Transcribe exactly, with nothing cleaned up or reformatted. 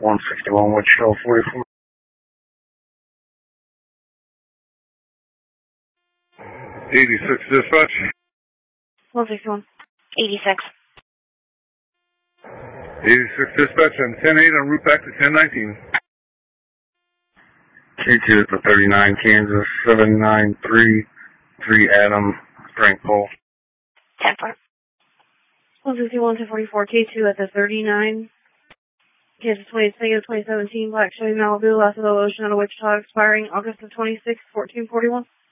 one sixty-one Wichita forty-four. eighty-six dispatch. one sixty-one. eighty-six. eighty-six dispatch on ten eight en route back to ten nineteen. K two to thirty-nine Kansas, seven nine three three Adam, Frank Pole. ten four. one sixty-one to forty-four, K two at the thirty-nine. Kansas twenty-six, twenty seventeen, Black Chevy Malibu, last of the ocean out of Wichita, expiring August of twenty-six, fourteen forty-one.